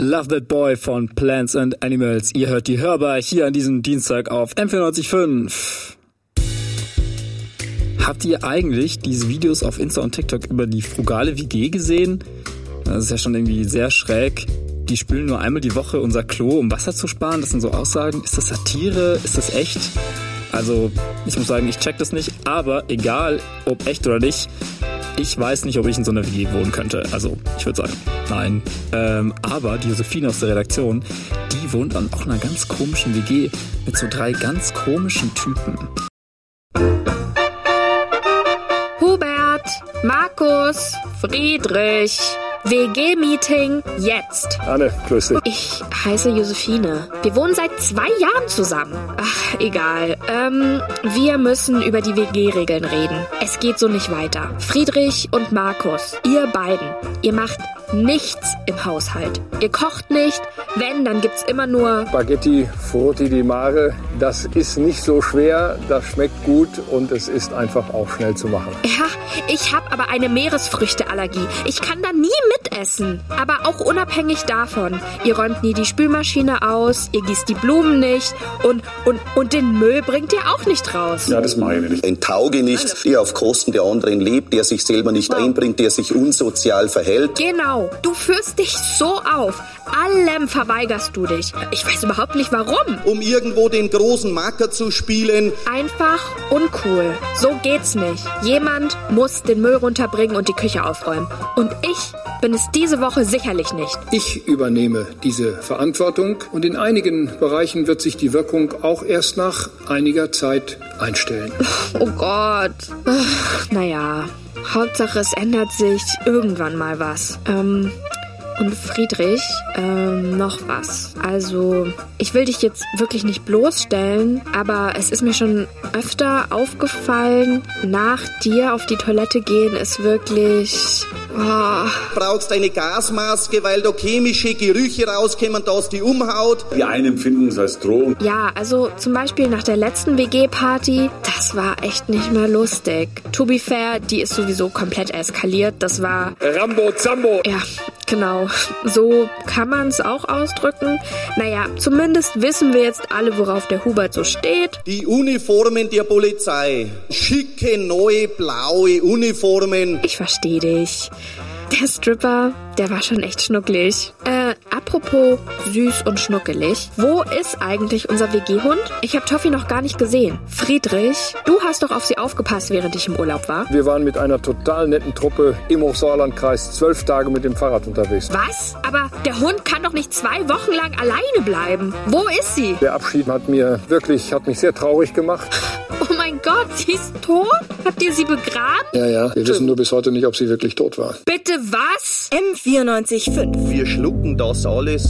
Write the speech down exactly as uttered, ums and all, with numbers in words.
Love That Boy von Plants and Animals. Ihr hört die Hörbar hier an diesem Dienstag auf M vierundneunzig Komma fünf. Habt ihr eigentlich diese Videos auf Insta und TikTok über die frugale W G gesehen? Das ist ja schon irgendwie sehr schräg. Die spülen nur einmal die Woche unser Klo, um Wasser zu sparen. Das sind so Aussagen. Ist das Satire? Ist das echt? Also, ich muss sagen, ich check das nicht. Aber egal, ob echt oder nicht, ich weiß nicht, ob ich in so einer W G wohnen könnte. Also, ich würde sagen, nein. Ähm, aber die Josephine aus der Redaktion, die wohnt an auch einer ganz komischen W G mit so drei ganz komischen Typen. Hubert, Markus, Friedrich, W G-Meeting jetzt. Anne, grüß dich. Ich heiße Josephine. Wir wohnen seit zwei Jahren zusammen. Ach, egal. Ähm, wir müssen über die W G-Regeln reden. Es geht so nicht weiter. Friedrich und Markus, ihr beiden, ihr macht nichts im Haushalt. Ihr kocht nicht. Wenn, dann gibt's immer nur Spaghetti, Frutti di Mare. Das ist nicht so schwer, das schmeckt gut und es ist einfach auch schnell zu machen. Ja, ich habe aber eine Meeresfrüchteallergie. Ich kann da nie mitessen. Aber auch unabhängig davon. Ihr räumt nie die Spülmaschine aus, ihr gießt die Blumen nicht und, und, und den Müll bringt ihr auch nicht raus. Ja, das mache ich nicht. Ein Taugenichts, der auf Kosten der anderen lebt, der sich selber nicht einbringt, der sich unsozial verhält. Genau, du führst dich so auf. Allem verweigerst du dich. Ich weiß überhaupt nicht warum. Um irgendwo den großen Macker zu spielen. Einfach uncool. So geht's nicht. Jemand muss den Müll runterbringen und die Küche aufräumen. Und ich bin es diese Woche sicherlich nicht. Ich übernehme diese Verantwortung und in einigen Bereichen wird sich die Wirkung auch erst nach einiger Zeit einstellen. Oh Gott. Ach, naja, Hauptsache es ändert sich irgendwann mal was. Ähm... Und Friedrich, ähm, noch was. Also, ich will dich jetzt wirklich nicht bloßstellen, aber es ist mir schon öfter aufgefallen, nach dir auf die Toilette gehen ist wirklich... Oh. Brauchst eine Gasmaske, weil da chemische Gerüche rauskommen, dass die umhaut. Die einen empfinden es als Drohung. Ja, also zum Beispiel nach der letzten W G-Party, das war echt nicht mehr lustig. To be fair, die ist sowieso komplett eskaliert. Das war... Rambo Zambo! Ja, genau. So kann man es auch ausdrücken. Naja, zumindest wissen wir jetzt alle, worauf der Hubert so steht. Die Uniformen der Polizei. Schicke, neue, blaue Uniformen. Ich verstehe dich. Der Stripper, der war schon echt schnucklig. Äh, apropos süß und schnuckelig. Wo ist eigentlich unser W G-Hund? Ich habe Toffi noch gar nicht gesehen. Friedrich, du hast doch auf sie aufgepasst, während ich im Urlaub war. Wir waren mit einer total netten Truppe im Hochsauerlandkreis zwölf Tage mit dem Fahrrad unterwegs. Was? Aber der Hund kann doch nicht zwei Wochen lang alleine bleiben. Wo ist sie? Der Abschied hat mir wirklich, hat mich sehr traurig gemacht. Oh mein Gott, sie ist tot? Habt ihr sie begraben? Ja, ja, wir wissen nur bis heute nicht, ob sie wirklich tot war. Bitte was? M vierundneunzig Komma fünf. Wir schlucken das alles